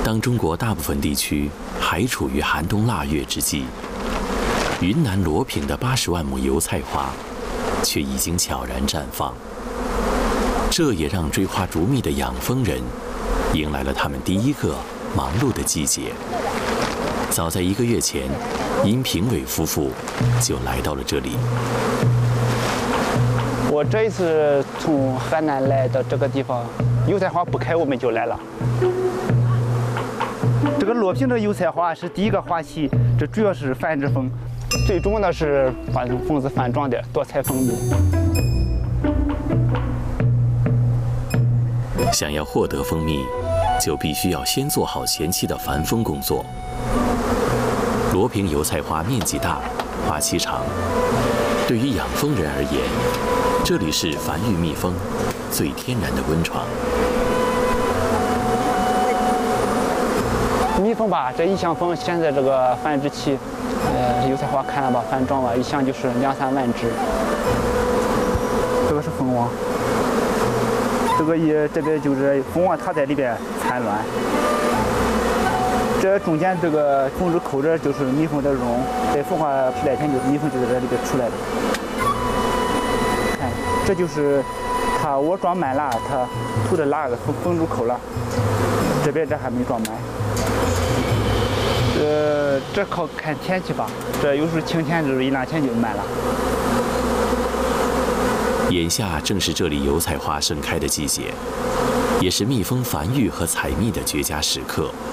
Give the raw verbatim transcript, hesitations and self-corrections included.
当中国大部分地区还处于寒冬腊月之际，云南罗平的八十万亩油菜花却已经悄然绽放。这也让追花逐蜜的养蜂人迎来了他们第一个忙碌的季节。早在一个月前，殷平伟夫妇就来到了这里。 我这一次从河南来到这个地方，油菜花不开我们就来了。这个罗平的油菜花是第一个花期，这主要是繁殖蜂，最重要的是把蜂子繁壮的，多采蜂蜜。 想要获得蜂蜜，就必须要先做好前期的繁蜂工作。罗平油菜花面积大，花期长，对于养蜂人而言，这里是繁育蜜蜂最天然的温床。 蜜蜂吧，这一箱蜂现在这个繁殖期，呃，油菜花看了吧，繁壮吧，一箱就是两三万只。这个是蜂王，这个也这边就是蜂王，它在里边产卵。这中间这个蜂子口这就是蜜蜂的绒，在孵化十来天就蜜蜂就在这里边出来了。看，这就是它我装满了，它吐的那个蜂蜂入口了，这边这还没装满。呃，这靠看天气吧，这有时候晴天就是一两天就满了。 眼下正是这里油菜花盛开的季节，也是蜜蜂繁育和采蜜的绝佳时刻。